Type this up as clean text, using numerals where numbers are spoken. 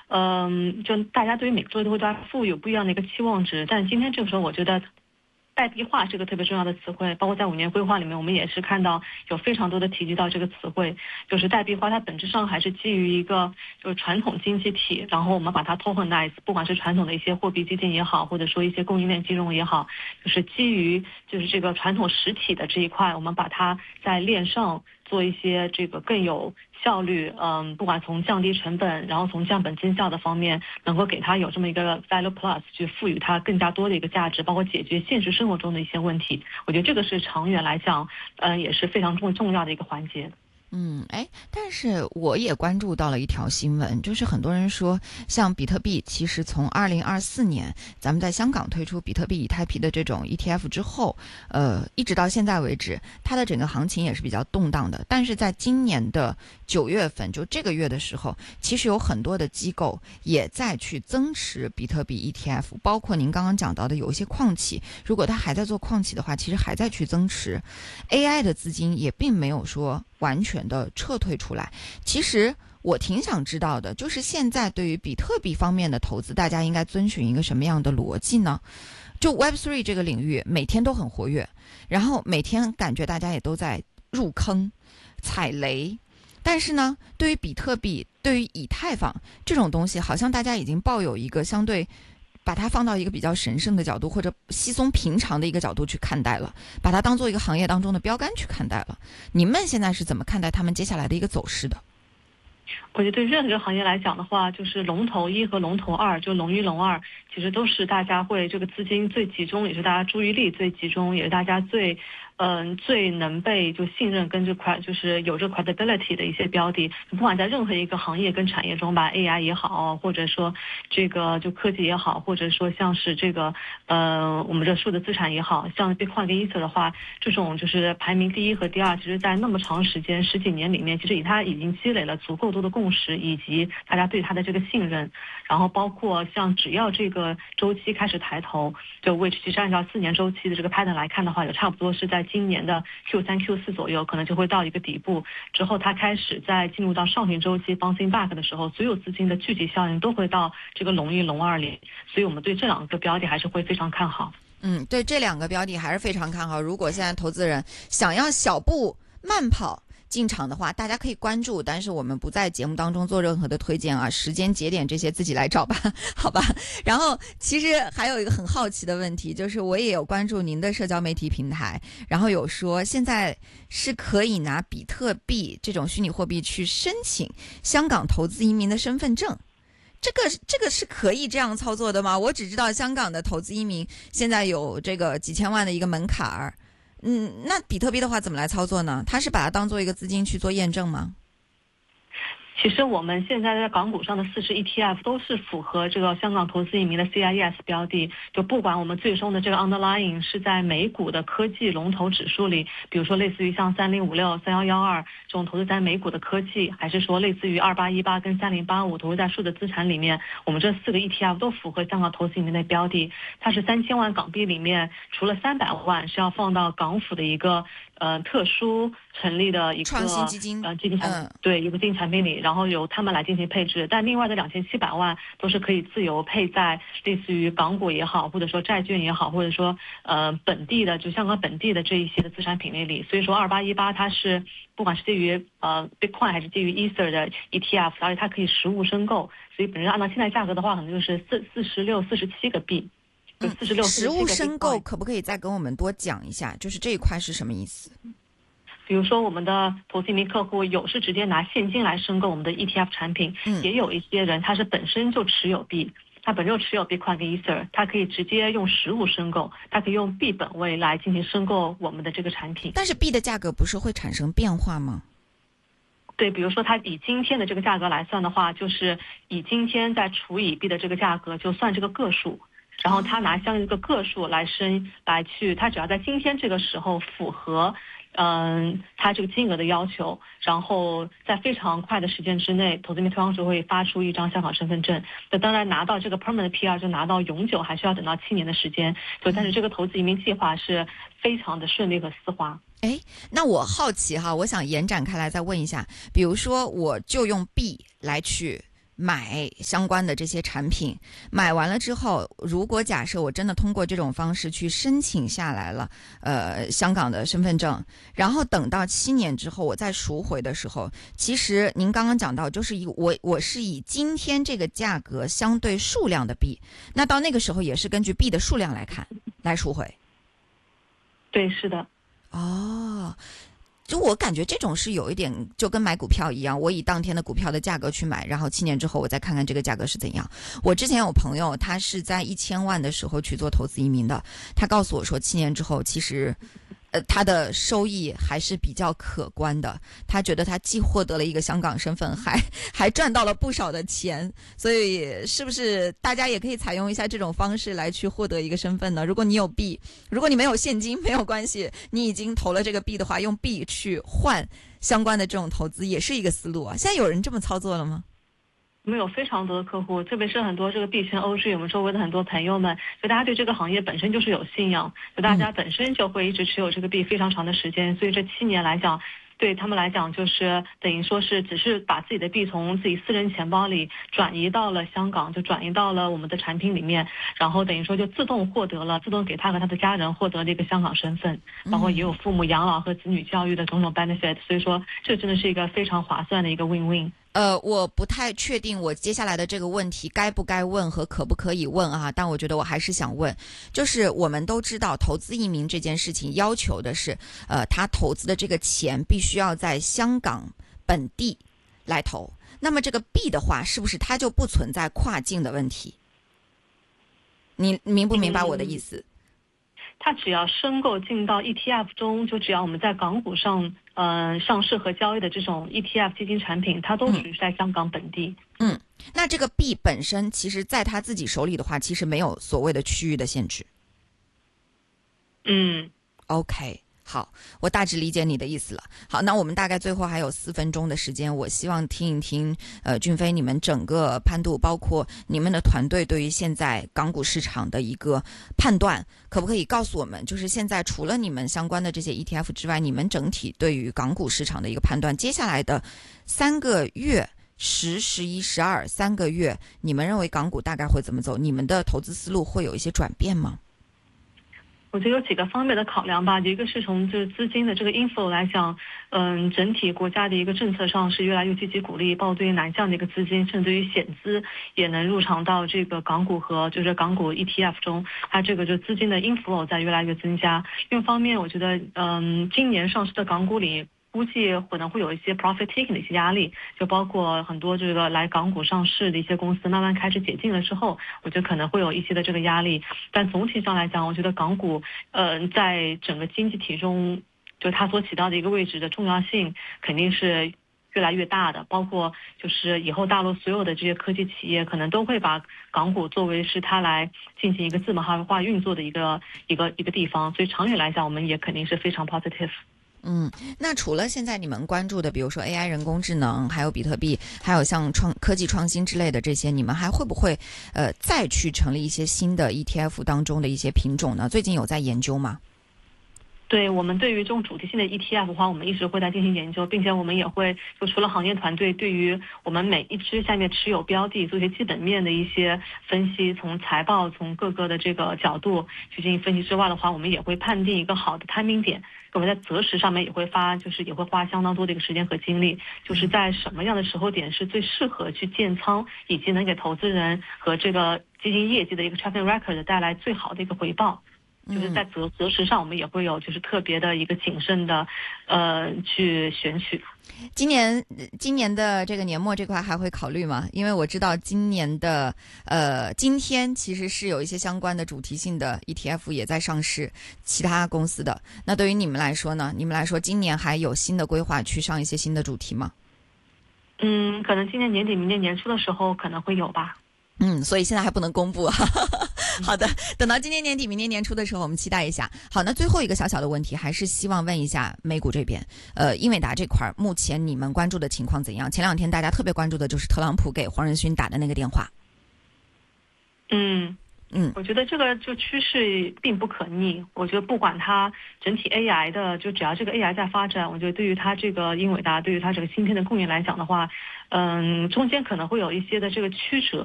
就大家对于每个周期都会对它赋予不一样的一个期望值。但今天这个时候，我觉得代币化是个特别重要的词汇，包括在5年规划里面，我们也是看到有非常多的提及到这个词汇，就是代币化，它本质上还是基于一个就是传统经济体，然后我们把它 tokenize， 不管是传统的一些货币基金也好，或者说一些供应链金融也好，就是基于就是这个传统实体的这一块，我们把它在链上做一些这个更有效率，不管从降低成本，然后从降本增效的方面，能够给它有这么一个 value plus， 去赋予它更加多的一个价值，包括解决现实生活中的一些问题。我觉得这个是长远来讲，也是非常重要的一个环节。 但是我也关注到了一条新闻，就是很多人说，像比特币，其实从2024年咱们在香港推出比特币、以太币的这种 ETF 之后，一直到现在为止，它的整个行情也是比较动荡的。但是在今年的9月份，就这个月的时候，其实有很多的机构也在去增持比特币 ETF， 包括您刚刚讲到的有一些矿企，如果它还在做矿企的话，其实还在去增持。AI 的资金也并没有说完全的撤退出来。其实我挺想知道的，就是现在对于比特币方面的投资，大家应该遵循一个什么样的逻辑呢？就 Web3 这个领域每天都很活跃，然后每天感觉大家也都在入坑踩雷，但是呢，对于比特币、对于以太坊这种东西，好像大家已经抱有一个相对把它放到一个比较神圣的角度，或者稀松平常的一个角度去看待了，把它当做一个行业当中的标杆去看待了。你们现在是怎么看待他们接下来的一个走势的？ 我觉得对任何一个行业来讲的话，就是龙头1和龙头2，就龙1、龙2，其实都是大家会这个资金最集中，也是大家注意力最集中，也是大家最能被就信任跟就是有这 credibility 的一些标的。不管在任何一个行业跟产业中吧，AI 也好，或者说这个就科技也好，或者说像是这个我们这数字资产也好，像 Bitcoin 跟 Ether 的话，这种就是排名第1和第2，其实在那么长时间10几年里面，其实它已经积累了足够多的共识，以及大家对它的这个信任。然后包括像只要这个周期开始抬头，就 which 其实按照4年周期的这个 pattern 来看的话，也差不多是在今年的 Q3、Q4 左右，可能就会到一个底部。之后它开始在进入到上行周期 bouncing back 的时候，所有资金的聚集效应都会到这个龙1、龙2里，所以我们对这2个标的还是会非常看好。 对这2个标的还是非常看好。如果现在投资人想要小步慢跑进场的话，大家可以关注，但是我们不在节目当中做任何的推荐啊，时间节点这些自己来找吧，好吧。然后其实还有一个很好奇的问题，就是我也有关注您的社交媒体平台，然后有说现在是可以拿比特币这种虚拟货币去申请香港投资移民的身份证。这个是可以这样操作的吗？我只知道香港的投资移民现在有这个几千万的一个门槛儿。那比特币的话怎么来操作呢？它是把它当做一个资金去做验证吗？ 其实我们现在在港股上的40 ETF 都是符合这个香港投资移民的 CIES 标的，就不管我们最终的这个 underlying 是在美股的科技龙头指数里，比如说类似于像3056、3112这种投资在美股的科技，还是说类似于2818跟3085投资在数字资产里面，我们这4个 ETF 都符合香港投资移民的标的。它是3000万港币里面，除了300万是要放到港府的一个特殊成立的一个创新基金基金产对一个基金产品里，然后由他们来进行配置，但另外的2700万都是可以自由配在类似于港股也好，或者说债券也好，或者说本地的就香港本地的这一些的资产品类里。所以说2818它是不管是基于Bitcoin 还是基于 Ether 的 ETF， 而且它可以实物申购，所以本身按照现在价格的话，可能就是46、47个币。 实物申购可不可以再跟我们多讲一下？就是这一块是什么意思？ 比如说我们的投资移民客户有是直接拿现金来申购我们的 ETF 产品，也有一些人他是本身就持有币，他本身就持有 Bitcoin 跟 Ether， 他可以直接用实物申购，他可以用币本位来进行申购我们的这个产品。 但是币的价格不是会产生变化吗？ 对，比如说它以今天的这个价格来算的话，就是以今天再除以币的这个价格，就算这个个数。然后他拿相应一个个数来他只要在今天这个时候符合他这个金额的要求，然后在非常快的时间之内，投资移民推广署会发出一张香港身份证。那当然拿到这个 permanent PR 就拿到永久，还需要等到7年的时间。但是这个投资移民计划是非常的顺利和丝滑。 那我好奇哈，我想延展开来再问一下，比如说我就用币来去买相关的这些产品，买完了之后，如果假设我真的通过这种方式去申请下来了，香港的身份证，然后等到7年之后我再赎回的时候，其实您刚刚讲到，就是我是以今天这个价格相对数量的币，那到那个时候也是根据币的数量来赎回。 对，是的。 哦。就我感觉这种是有一点就跟买股票一样，我以当天的股票的价格去买，然后7年之后我再看看这个价格是怎样。我之前有朋友他是在1000万的时候去做投资移民的，他告诉我说7年之后其实他的收益还是比较可观的，他觉得他既获得了一个香港身份，还赚到了不少的钱。所以是不是大家也可以采用一下这种方式来去获得一个身份呢？如果你有币，如果你没有现金没有关系，你已经投了这个币的话，用币去换相关的这种投资也是一个思路啊。现在有人这么操作了吗？ 我们有非常多的客户，特别是很多这个币圈 OG，我们周围的很多朋友们，就大家对这个行业本身就是有信仰，就大家本身就会一直持有这个币非常长的时间，所以这7年来讲，对他们来讲就是等于说是只是把自己的币从自己私人钱包里转移到了香港，就转移到了我们的产品里面，然后等于说就自动给他和他的家人获得了一个香港身份，包括也有父母养老和子女教育的种种 benefit， 所以说这真的是一个非常划算的一个 win-win。 我不太确定我接下来的这个问题该不该问和可不可以问啊，但我觉得我还是想问，就是我们都知道投资移民这件事情要求的是，他投资的这个钱必须要在香港本地来投，那么这个币的话，是不是它就不存在跨境的问题？你明不明白我的意思？ 它只要申购进到 ETF 中，就只要我们在港股上上市和交易的这种 ETF 基金产品，它都属于在香港本地。 那这个币本身其实在他自己手里的话，其实没有所谓的区域的限制。OK， 好，我大致理解你的意思了。好，那我们大概最后还有4分钟的时间，我希望听一听俊飞你们整个潘度，包括你们的团队对于现在港股市场的一个判断，可不可以告诉我们，就是现在除了你们相关的这些 ETF 之外，你们整体对于港股市场的一个判断，接下来的3个月10、11、12 3个月，你们认为港股大概会怎么走？你们的投资思路会有一些转变吗？ 我觉得有几个方面的考量吧，一个是从就是资金的这个 inflow 来讲，整体国家的一个政策上是越来越积极鼓励，包括对于南向的一个资金，甚至于险资也能入场到这个港股和就是港股 ETF 中，它这个就资金的 inflow 在越来越增加。另一方面，我觉得今年上市的港股里，估计可能会有一些 profit taking 的一些压力，就包括很多这个来港股上市的一些公司慢慢开始解禁了之后，我觉得可能会有一些的这个压力。但总体上来讲，我觉得港股在整个经济体中，就它所起到的一个位置的重要性肯定是越来越大的，包括就是以后大陆所有的这些科技企业可能都会把港股作为是它来进行一个资本化运作的一个地方，所以长远来讲，我们也肯定是非常 positive。 那除了现在你们关注的，比如说 AI 人工智能，还有比特币，还有像科技创新之类的这些，你们还会不会再去成立一些新的 ETF 当中的一些品种呢？最近有在研究吗？ 对，我们对于这种主题性的 ETF 的话，我们一直会在进行研究，并且我们也会就除了行业团队对于我们每一只下面持有标的做一些基本面的一些分析，从财报从各个的这个角度去进行分析之外的话，我们也会判定一个好的 timing 点。我们在择时上面也会花相当多的一个时间和精力，就是在什么样的时候点是最适合去建仓，以及能给投资人和这个基金业绩的一个 tracking record 带来最好的一个回报。就是在择时上，我们也会有就是特别的一个谨慎的去选取。 今年的这个年末这块还会考虑吗？因为我知道今年的今天其实是有一些相关的主题性的 ETF 也在上市，其他公司的。那对于你们来说呢？你们来说今年还有新的规划去上一些新的主题吗？ 可能今年年底明年年初的时候可能会有吧。 所以现在还不能公布。好的，等到今年年底明年年初的时候我们期待一下。好，那最后一个小小的问题，还是希望问一下美股这边英伟达这块目前你们关注的情况怎样？前2天大家特别关注的就是特朗普给黄仁勋打的那个电话。 我觉得这个就趋势并不可逆。我觉得不管它整体 AI 的，就只要这个 AI 在发展，我觉得对于它这个英伟达，对于它这个芯片的供应来讲的话，中间可能会有一些的这个曲折。